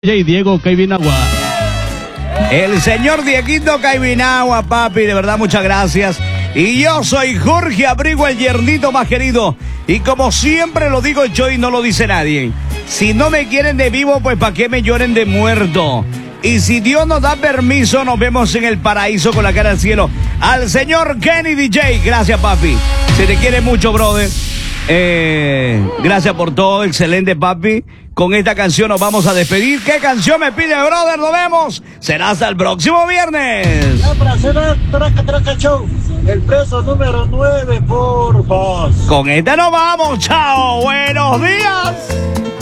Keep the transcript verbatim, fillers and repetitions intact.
Y Diego Caibinagua. El señor Dieguito Caibinagua, papi, de verdad muchas gracias. Y yo soy Jorge Abrigo, el yernito más querido. Y como siempre lo digo yo y no lo dice nadie. Si no me quieren de vivo, pues para qué me lloren de muerto. Y si Dios nos da permiso, nos vemos en el paraíso con la cara al cielo. Al señor Kenny D J, gracias, papi. Se te quiere mucho, brother. Eh, gracias por todo, excelente, papi. Con esta canción nos vamos a despedir. ¿Qué canción me pide, brother? Nos vemos. Será hasta el próximo viernes. Ya para hacer traca, traca, show. El preso número nueve por voz. Con esta nos vamos. Chao. Buenos días.